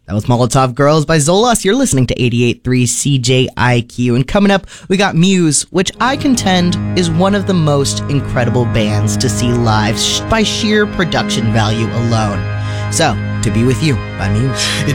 That was Molotov Girls by Zolas. You're listening to 88.3 CJIQ. And coming up, we got Muse, which I contend is one of the most incredible bands to see live by sheer production value alone. So, To Be With You by Muse.